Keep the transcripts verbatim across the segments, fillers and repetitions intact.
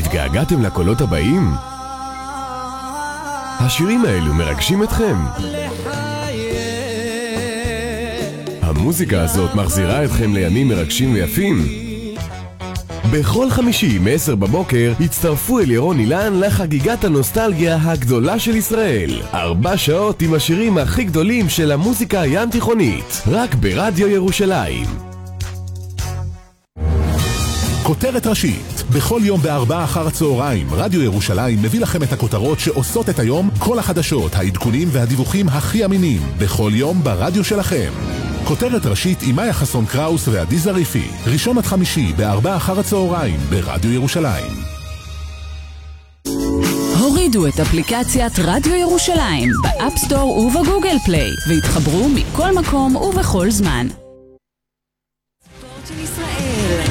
התגעגעתם לקולות הבאים? השירים האלו מרגשים אתכם? המוזיקה הזאת מחזירה אתכם לימים מרגשים ויפים? בכל חמישי מ-עשר בבוקר הצטרפו אל ירון אילן לחגיגת הנוסטלגיה הגדולה של ישראל. ארבע שעות עם השירים הכי גדולים של המוזיקה הים תיכונית, רק ברדיו ירושלים. כותרת ראשית, בכל יום בארבע אחר הצהריים, רדיו ירושלים מביא לכם את הכותרות שעושות את היום, כל החדשות, העדכונים והדיווחים הכי אמינים, בכל יום ברדיו שלכם. כותרת ראשית עם מאיה חסון קראוס ועדי זריפי, ראשון עד חמישי בארבע אחר הצהריים ברדיו ירושלים. הורידו את אפליקציית רדיו ירושלים באפסטור ובגוגל פליי והתחברו מכל מקום ובכל זמן. ספורט של ישראל.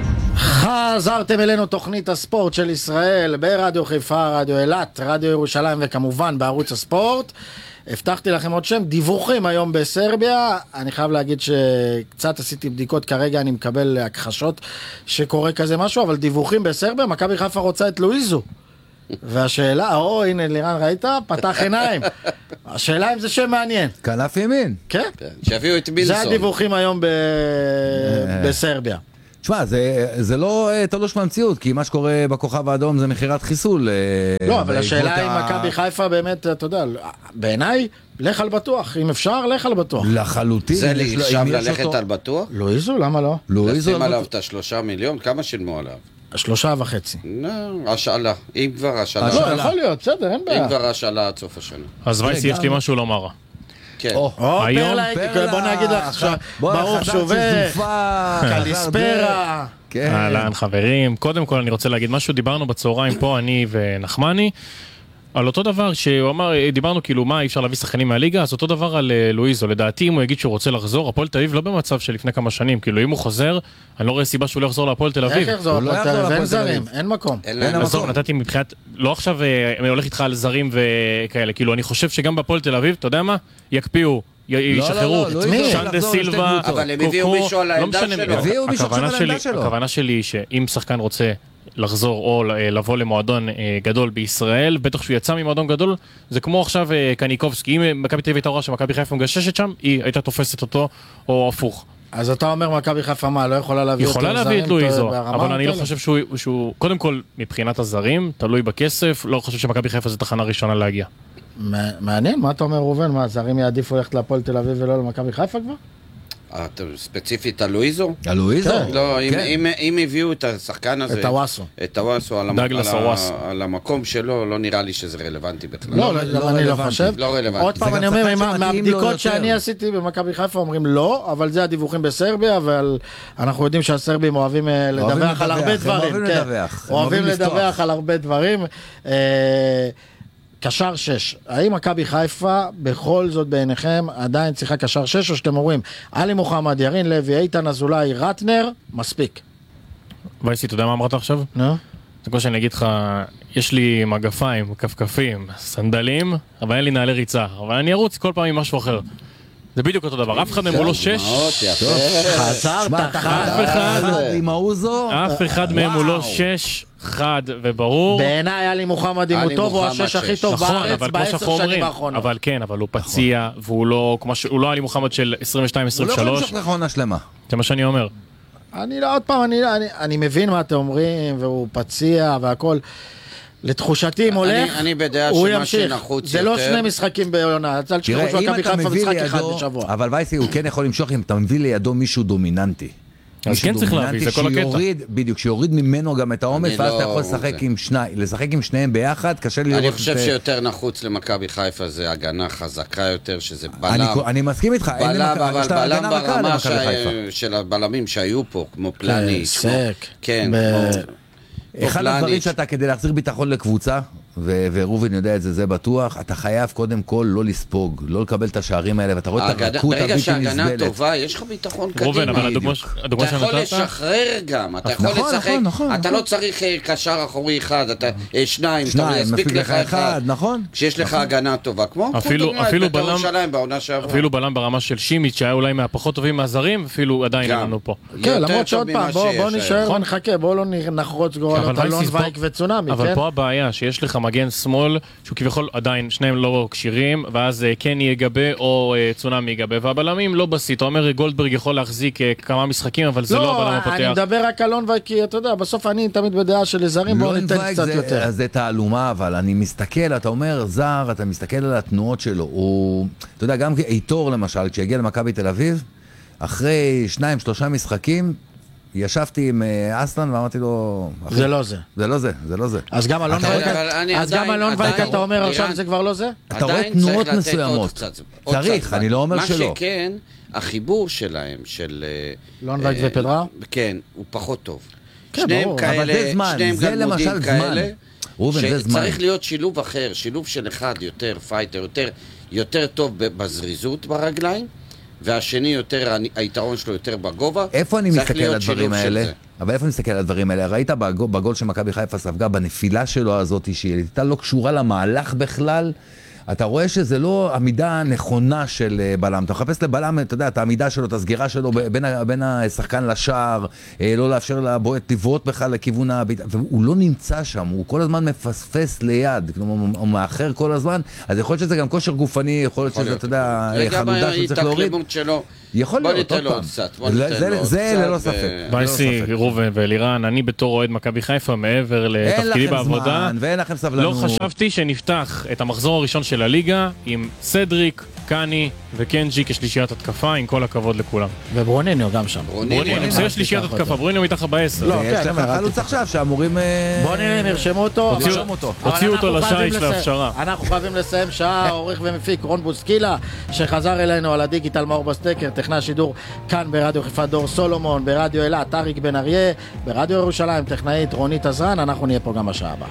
חזרתם אלינו תוכנית הספורט של ישראל ברדיו חיפה, רדיו אילת, רדיו ירושלים וכמובן בערוץ הספורט. הבטחתי לכם עוד שם, דיווחים היום בסרביה. אני חייב להגיד שקצת עשיתי בדיקות, כרגע אני מקבל הכחשות שקורה כזה משהו, אבל דיווחים בסרביה, מכבי חיפה רוצה את לואיזו. והשאלה, או הנה לירן ראית, פתח עיניים. השאלה אם זה שם מעניין. כנף ימין. כן. שיביאו את בילסון. זה הדיווחים היום בסרביה. תשמע, זה, זה לא תלוש מהמציאות, כי מה שקורה בכוכב האדום זה מחירת חיסול. לא, אבל השאלה אם מכבי חיפה באמת, אתה יודע, בעיניי, לך על בטוח. אם אפשר, לך על בטוח. לחלוטין. זה עכשיו ללכת על בטוח? לואיזו, למה לא? לשים עליו את השלושה מיליון, כמה שילמו עליו? שלושה וחצי. לא, השאלה. אם כבר השאלה. לא, יכול להיות, בסדר, אין בעיה. אם כבר השאלה עד סוף השנה. אז וייסי, יש לי משהו לומר. כן. או, פרלה, בוא נגיד לך, ברוך שובך, קליספרה. אהלן חברים, קודם כל אני רוצה להגיד משהו, דיברנו בצהריים פה אני ונחמני על אותו דבר שהוא אמר, דיברנו כאילו מה אי אפשר להביא שחקנים מהליגה, אז אותו דבר על לואיזו, לדעתי אם הוא יגיד שהוא רוצה לחזור, הפועל תל אביב לא במצב של לפני כמה שנים, כאילו אם הוא חוזר, אני לא רואה סיבה שהוא לא יחזור להפועל תל אביב. איך יחזור? אין זרים, אין מקום. נתתי מבחינת, לא עכשיו אני הולך איתך על זרים וכאלה, כאילו אני חושב שגם בהפועל תל אביב, אתה יודע מה? יקפיאו, ישחררו, שנדה סילבה, אבל הם הביאו מישהו על העמדה שלו. הכוונה שלי היא שאם שחקן רוצה לחזור או לבוא למועדון גדול בישראל, בטח שהוא יצא ממועדון גדול, זה כמו עכשיו קניקובסקי, אם מכבי תל אביב הייתה רואה שמכבי חיפה מגששת שם, היא הייתה תופסת אותו או הפוך. אז אתה אומר מכבי חיפה מה, לא יכולה להביא יותר זרים? יכולה להביא את לואיזו, אבל אני לא חושב שהוא, קודם כל מבחינת הזרים, תלוי בכסף, לא חושב שמכבי חיפה זה תחנה ראשונה להגיע. מעניין, מה אתה אומר ראובן? מה, הזרים יעדיפו ללכת להפועל תל אביב ולא למכבי חיפה כבר? ספציפית על לואיזו? על לואיזו? לא, אם הביאו את השחקן הזה, את הוואסו, את הוואסו על המקום שלו, לא נראה לי שזה רלוונטי בכלל. לא, אני לא חושב. לא רלוונטי. עוד פעם אני אומר, מהבדיקות שאני עשיתי במכבי חיפה אומרים לא, אבל זה הדיווחים בסרביה, ואנחנו יודעים שהסרבים אוהבים לדווח על הרבה דברים. אוהבים לדווח על הרבה דברים. קשר שש, האם מכבי חיפה בכל זאת בעיניכם עדיין צריכה קשר שש, או שאתם אומרים עלי מוחמד, ירין לוי, איתן אזולאי, רטנר, מספיק? וייסי, אתה יודע מה אמרת עכשיו? נו? זה כמו שאני אגיד לך, יש לי מגפיים, כפכפים, סנדלים, אבל אין לי נעלי ריצה, אבל אני ארוץ כל פעם עם משהו אחר. זה בדיוק אותו דבר, אף אחד מהם הוא לא שש. חזרת, אף אחד עם האוזו, אף אחד מהם הוא לא שש, חד וברור. בעיניי היה לי מוחמד אם הוא טוב, הוא השש הכי טוב בארץ בעשר שנים האחרונות. אבל כן, אבל הוא פציע, והוא לא, הוא לא היה לי מוחמד של עשרים ושתיים עשרים ושלוש. הוא לא יכול למשוך לך עונה שלמה. זה מה שאני אומר. אני לא, עוד פעם, אני מבין מה אתם אומרים, והוא פציע והכל. לתחושתי אם הולך, אני בדעה הוא שמה ימשיך. שנחוץ זה לא שני משחקים בעונה, אל תשכחו שמכבי חיפה משחק אחד בשבוע. אבל וייסי, הוא כן יכול למשוך אם אתה מביא לידו מישהו דומיננטי. אז כן צריך להביא, זה כל הקטע. בדיוק, שיוריד ממנו גם את העומס, ואז אתה יכול לשחק עם שניים, לשחק עם שניהם ביחד, קשה לראות. אני חושב שיותר נחוץ למכבי חיפה זה הגנה חזקה יותר, שזה בלם. אני מסכים איתך, בלם, אבל בלם ברמה של הבלמים שהיו פה, כמו פלני. סק. כן, אחד הדברים שאתה, כדי להחזיר ביטחון לקבוצה, ו- ורובן יודע את זה, זה בטוח, אתה חייב קודם כל לא לספוג, לא לקבל את השערים האלה, ואתה רואה את הרכות הבלתי נסבלת. ברגע שההגנה טובה, יש לך ביטחון קדימה. רובן, אבל הדוגמה אתה יכול לשחרר גם, אתה יכול לשחק, אתה לא צריך קשר אחורי אחד, אתה שניים, אתה יספיק לך אחד, כשיש לך הגנה טובה, כמו אפילו בלם ברמה של שימיץ' שהיה אולי מהפחות טובים מהזרים, אפילו עדיין אין לנו פה. כן, למרות שעוד פעם, בוא נשאר ונחכה, בוא לא נחרוץ גורלות אלון וייק וצונאמי, אבל פה הבעיה שיש לך מגן שמאל שהוא כביכול עדיין שניהם לא קשירים, ואז קני יגבה או צונאמי יגבה, והבלמים לא בסית. אתה אומר גולדברג יכול להחזיק כמה משחקים, אבל זה לא הבלם הפותח. אני מדבר רק אלון וייק, כי אתה יודע, בסוף אני תמיד בדעה של זרים, בואו ניתן קצת יותר. זה תעלומה, אבל אני מסתכל, אתה אומר זר, אתה מסתכל על התנועות שלו, הוא, אתה יודע, גם איתור למשל, כשהגיע למכבי תל אביב, אחרי שניים, שלושה משחקים, ישבתי עם אסלן ואמרתי לו... זה לא זה. זה לא זה, זה לא זה. אז גם אלון וייק אתה אומר עכשיו זה כבר לא זה? אתה רואה תנועות מסוימות. צריך, אני לא אומר שלא. מה שכן, החיבור שלהם, של... אלון וייק ופדרה? כן, הוא פחות טוב. שניהם כאלה, שניהם גלמודים כאלה, שצריך להיות שילוב אחר, שילוב של אחד יותר פייטר, יותר טוב בזריזות ברגליים, והשני יותר, היתרון שלו יותר בגובה. איפה אני מסתכל על הדברים האלה? אבל איפה אני מסתכל על הדברים האלה? ראית בגול שמכבי חיפה ספגה, בנפילה שלו הזאת, שהיא הייתה לא קשורה למהלך בכלל, אתה רואה שזה לא עמידה הנכונה של בלם. אתה מחפש לבלם, אתה יודע, את העמידה שלו, את הסגירה שלו בין, בין השחקן לשער, לא לאפשר לבועט לבעוט בכלל לכיוון הבעיטה, והוא לא נמצא שם, הוא כל הזמן מפספס ליד, כלומר, הוא מאחר כל הזמן, אז יכול להיות שזה גם כושר גופני, יכול להיות שזה, אתה יודע, חלודה שהוא צריך להוריד. יכול להיות, עוד פעם. זה ללא ספק. בייסי, ראובן ואלירן, אני בתור אוהד מכבי חיפה, מעבר לתפקידי בעבודה, לא חשבתי שנפתח את המחזור הראשון של הליגה עם סדריק, קני וקנג'י כשלישיית התקפה, עם כל הכבוד לכולם. וברוניניו גם שם. ברוניניו, זה שלישיית התקפה, ברוניניו מתחת בעשר. יש להם חלוץ עכשיו שאמורים... ברוניניו נרשמו אותו. הוציאו אותו לשייש להפשרה. אנחנו חייבים לסיים שעה, עורך ומפיק רון בוסקילה, שחזר אלינו על הדיגיטל מאור בסטקר, טכנאי השידור כאן ברדיו חיפה דור סולומון, ברדיו אילת אריק בן אריה, ברדיו ירושלים טכנאית רונית עזרן, אנחנו נהיה פה גם בשעה הבאה.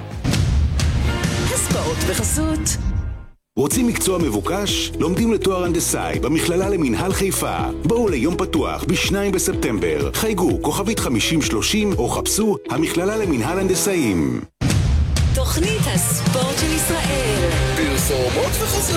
הספורט בחסות. רוצים מקצוע מבוקש? לומדים לתואר הנדסאי במכללה למינהל חיפה. בואו ליום פתוח בשניים בספטמבר. חייגו כוכבית חמישים שלושים או חפשו המכללה למינהל הנדסאים. תוכנית הספורט של ישראל. פרסומות וחסות.